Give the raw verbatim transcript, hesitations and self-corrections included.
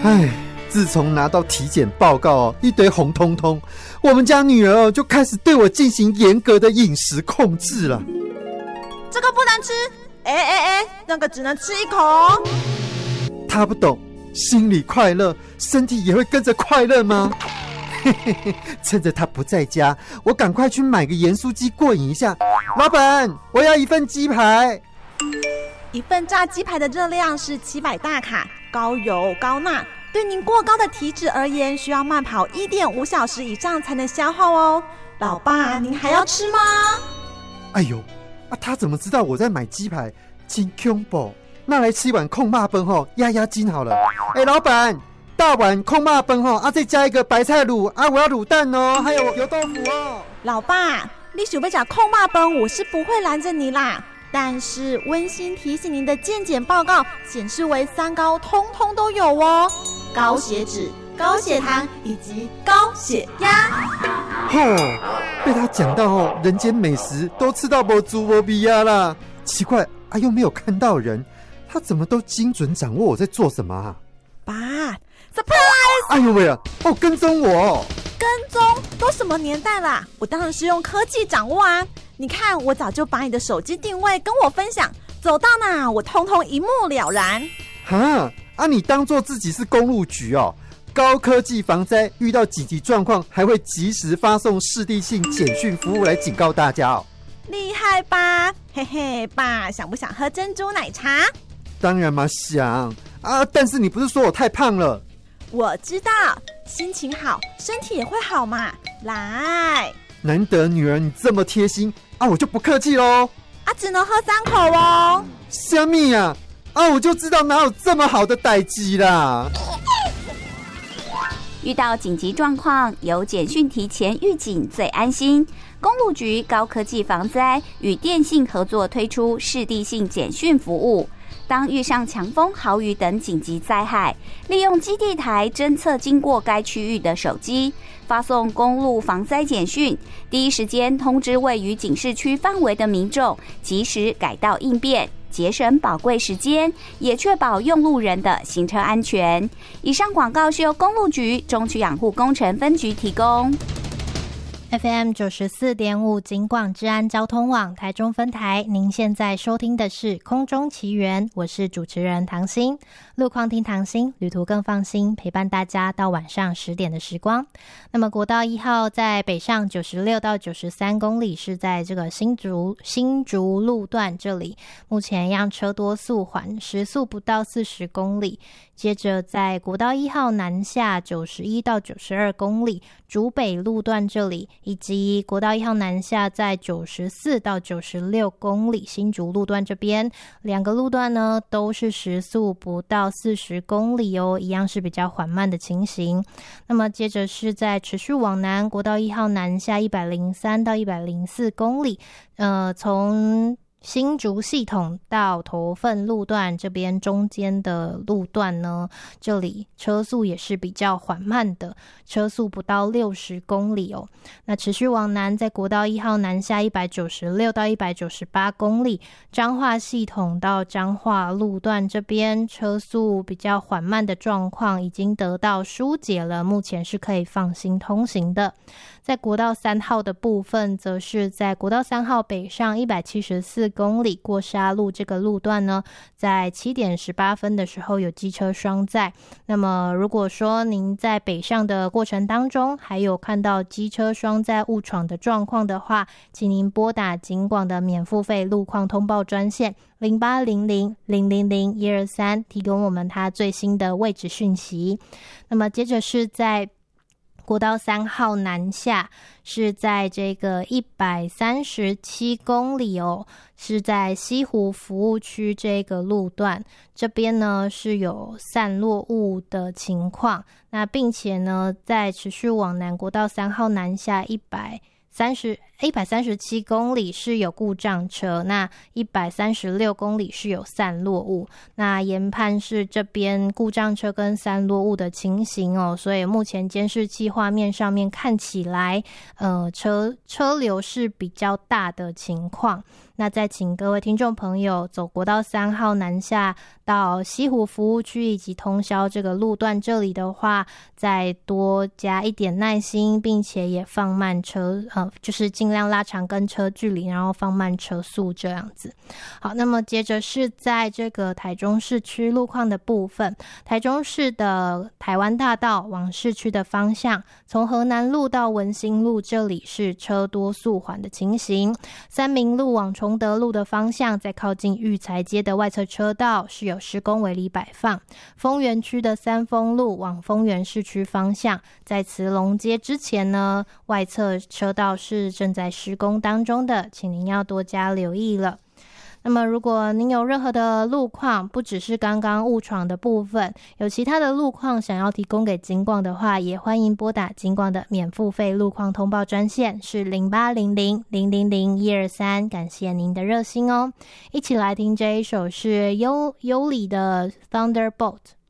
唉，自从拿到体检报告哦，一堆红彤彤，我们家女儿哦就开始对我进行严格的饮食控制了。 这个不能吃，哎哎哎，那个只能吃一口。 她不懂，心里快乐，身体也会跟着快乐吗？嘿嘿嘿，趁着她不在家，我赶快去买个盐酥鸡过瘾一下。老板，我要一份鸡排。 一份炸鸡排的热量是七百大卡，高油高钠，对您过高的体脂而言，需要慢跑 一点五小时以上才能消耗哦。老爸，您还要吃吗？ 哎呦，啊，他怎么知道我在买鸡排？真恐怖！那来吃一碗控肉饭吼，压压惊好了。哎，老板，大碗控肉饭吼，啊，再加一个白菜卤啊，我要卤蛋哦，还有油豆腐哦。 老爸，你想要吃控肉饭，我是不会拦着你啦。但是温馨提醒您的健检报告显示为三高通通都有哦，高血脂、高血糖以及高血压。 吼，被他讲到哦，人间美食都吃到没猪没鼻呀啦。奇怪啊，又没有看到人，他怎么都精准掌握我在做什么啊？ 爸 ，surprise！ 哎呦喂啊，哦，跟踪我！ 跟踪？都什么年代啦？我当然是用科技掌握啊！你看，我早就把你的手机定位跟我分享，走到哪我通通一目了然。 哈啊，你当作自己是公路局哦？高科技防灾，遇到紧急状况还会及时发送视地性简讯服务来警告大家哦。 厉害吧？嘿嘿，爸，想不想喝珍珠奶茶？ 当然嘛，想啊！但是你不是说我太胖了？ 我知道，心情好，身体也会好嘛。来， 难得女儿你这么贴心啊，我就不客气喽。 啊，只能喝三口哦。 虾米啊？啊，我就知道哪有这么好的代志啦。 遇到紧急状况，有简讯提前预警最安心。公路局高科技防灾与电信合作推出视地性简讯服务。当遇上强风、豪雨等紧急灾害，利用基地台侦测经过该区域的手机，发送公路防灾简讯，第一时间通知位于警示区范围的民众，及时改道应变，节省宝贵时间，也确保用路人的行车安全。以上广告是由公路局中区养护工程分局提供。 F M 九十四点五 警广治安交通网台中分台，您现在收听的是空中奇缘，我是主持人唐心。路况听唐心，旅途更放心，陪伴大家到晚上十点的时光。那么国道一号在北上九十六到九十三公里，是在这个新竹新竹路段这里，目前让车多速缓，时速不到四十公里。接着在国道一号南下九十一到九十二公里，竹北路段这里，以及国道一号南下在九十四到九十六公里新竹路段这边，两个路段呢都是时速不到四十公里哦，一样是比较缓慢的情形。那么接着是在持续往南，国道一号南下一百零三到一百零四公里，呃，从新竹系统到头份路段这边中间的路段呢，这里车速也是比较缓慢的，车速不到六十公里哦。那持续往南，在国道一号南下一百九十六到一百九十八公里，彰化系统到彰化路段这边车速比较缓慢的状况已经得到疏解了，目前是可以放心通行的。在国道三号的部分，则是在国道三号北上一百七十四公里过沙路这个路段呢，在七点十八分的时候有机车双载。那么如果说您在北上的过程当中还有看到机车双载误闯的状况的话，请您拨打警广的免付费路况通报专线零八零零零零零一二三，提供我们它最新的位置讯息。那么接着是在国道三号南下，是在这个一百三十七公里哦，是在西湖服务区这个路段，这边呢是有散落物的情况，那并且呢在持续往南，国道三号南下一百三十一百三十七公里是有故障车，那一百三十六公里是有散落物。那研判是这边故障车跟散落物的情形哦，所以目前监视器画面上面看起来，呃，车车流是比较大的情况。那再请各位听众朋友走国道三号南下到西湖服务区以及通霄这个路段这里的话，再多加一点耐心，并且也放慢车，呃，就是尽量拉长跟车距离，然后放慢车速这样子。好，那么接着是在这个台中市区路况的部分，台中市的台湾大道往市区的方向，从河南路到文心路这里是车多速缓的情形。三民路往崇德路的方向，在靠近育才街的外侧车道是有施工围篱摆放。丰原区的三丰路往丰原市区方向，在慈龙街之前呢，外侧车道是正在施工当中的，请您要多加留意了。那么如果您有任何的路况，不只是刚刚误闯的部分，有其他的路况想要提供给警广的话，也欢迎拨打警广的免付费路况通报专线，是零八零零零零零一二三，感谢您的热心哦。一起来听这一首是优优里的 Thunderbolt。